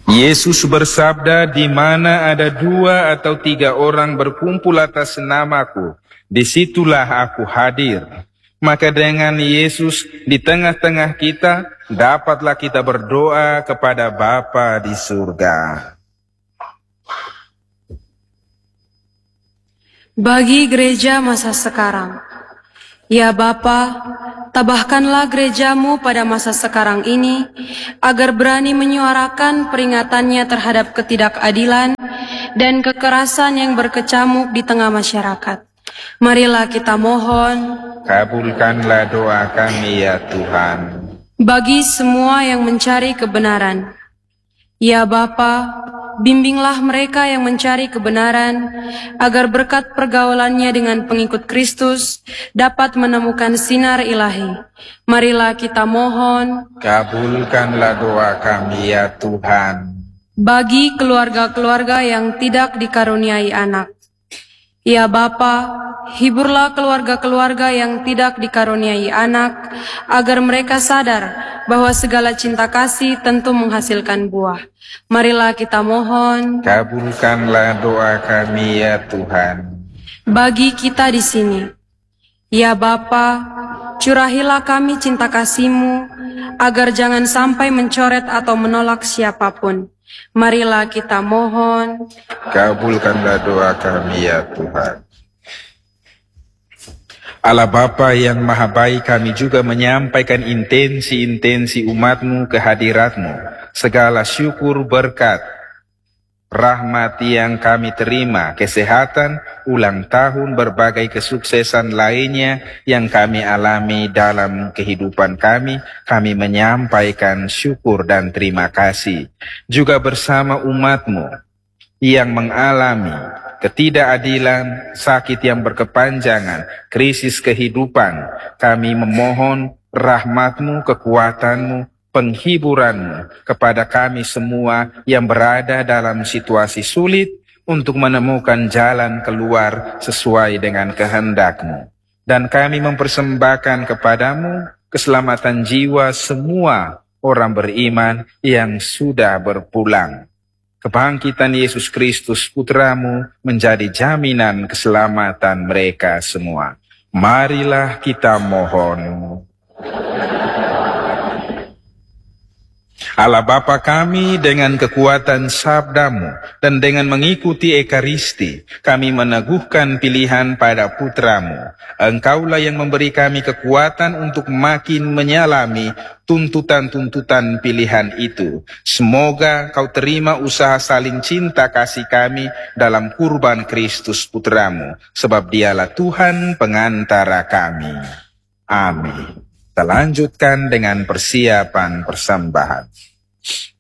Yesus bersabda, di mana ada 2 atau 3 orang berkumpul atas namaku, disitulah aku hadir. Maka dengan Yesus di tengah-tengah kita, dapatlah kita berdoa kepada Bapa di surga. Bagi gereja masa sekarang, ya Bapa, tabahkanlah gerejamu pada masa sekarang ini, agar berani menyuarakan peringatannya terhadap ketidakadilan dan kekerasan yang berkecamuk di tengah masyarakat. Marilah kita mohon, Kabulkanlah doa kami ya Tuhan. bagi semua yang mencari kebenaran. Ya Bapa, bimbinglah mereka yang mencari kebenaran, agar berkat pergaulannya dengan pengikut Kristus dapat menemukan sinar ilahi. Marilah kita mohon, Kabulkanlah doa kami ya Tuhan. bagi keluarga-keluarga yang tidak dikaruniai anak. Ya Bapa, hiburlah keluarga-keluarga yang tidak dikaruniai anak, agar mereka sadar bahwa segala cinta kasih tentu menghasilkan buah. Marilah kita mohon, Kabulkanlah doa kami ya Tuhan. bagi kita di sini. Ya Bapa, curahilah kami cinta kasih-Mu, agar jangan sampai mencoret atau menolak siapapun. Marilah kita mohon, Kabulkanlah doa kami ya Tuhan. Allah Bapa yang Maha Baik, kami juga menyampaikan intensi-intensi umat-Mu ke hadirat-Mu. Segala syukur, berkat, rahmat yang kami terima, kesehatan, ulang tahun, berbagai kesuksesan lainnya yang kami alami dalam kehidupan kami menyampaikan syukur dan terima kasih. Juga bersama umat-Mu yang mengalami ketidakadilan, sakit yang berkepanjangan, krisis kehidupan, kami memohon rahmat-Mu, kekuatan-Mu, penghiburan-Mu kepada kami semua yang berada dalam situasi sulit untuk menemukan jalan keluar sesuai dengan kehendak-Mu. Dan kami mempersembahkan kepadamu keselamatan jiwa semua orang beriman yang sudah berpulang. Kebangkitan Yesus Kristus Putra-Mu menjadi jaminan keselamatan mereka semua. Marilah kita mohon. Allah Bapa kami, dengan kekuatan sabda-Mu dan dengan mengikuti Ekaristi, kami meneguhkan pilihan pada Putra-Mu. Engkaulah yang memberi kami kekuatan untuk makin menyalami tuntutan-tuntutan pilihan itu. Semoga Kau terima usaha saling cinta kasih kami dalam kurban Kristus Putra-Mu, sebab Dialah Tuhan pengantara kami. Amin. Kita lanjutkan dengan persiapan persembahan.